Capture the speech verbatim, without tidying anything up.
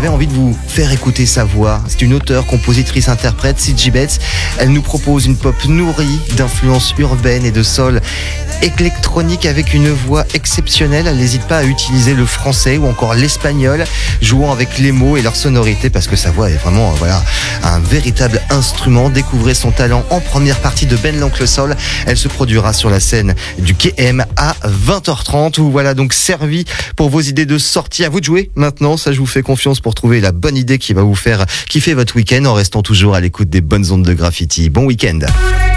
j'avais envie de vous faire écouter sa voix. C'est une auteure, compositrice, interprète, Sidji Betts. Elle nous propose une pop nourrie d'influences urbaines et de soul électronique avec une voix exceptionnelle. Elle n'hésite pas à utiliser le français ou encore l'espagnol, jouant avec les mots et leur sonorité parce que sa voix est vraiment voilà, un véritable instrument. Découvrez son talent en première partie de Ben l'Oncle Soul. Elle se produira sur la scène du K M à vingt heures trente. Vous voilà donc servi pour vos idées de sortie. À vous de jouer maintenant. Ça, je vous fais confiance pour trouver la bonne idée qui va vous faire kiffer votre week-end en restant toujours à l'écoute des bonnes ondes de Graffiti. Bon week-end.